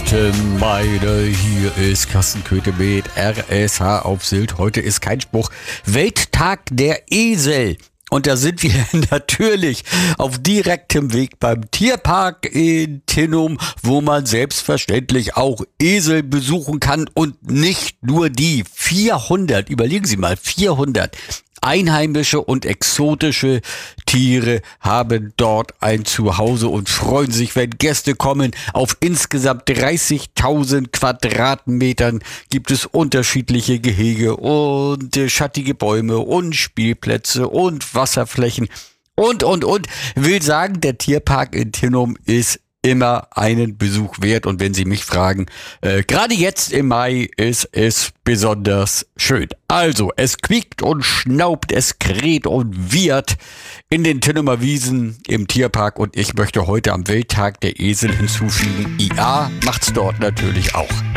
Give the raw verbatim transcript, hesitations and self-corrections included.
Guten Meine, hier ist Carsten Köthe mit R S H auf Sylt. Heute ist kein Spruch. Welttag der Esel. Und da sind wir natürlich auf direktem Weg beim Tierpark in Tinnum, wo man selbstverständlich auch Esel besuchen kann und nicht nur die. vierhundert, überlegen Sie mal, vierhundert einheimische und exotische Tiere haben dort ein Zuhause und freuen sich, wenn Gäste kommen. Auf insgesamt dreißigtausend Quadratmetern gibt es unterschiedliche Gehege und äh, schattige Bäume und Spielplätze und Wasserflächen und, und, und. Will sagen, der Tierpark in Tinnum ist immer einen Besuch wert, und wenn Sie mich fragen, äh, gerade jetzt im Mai ist es besonders schön. Also, es quiekt und schnaubt, es kräht und wiehert in den Tinnumer Wiesen im Tierpark, und ich möchte heute am Welttag der Esel hinzufügen, I A macht's dort natürlich auch.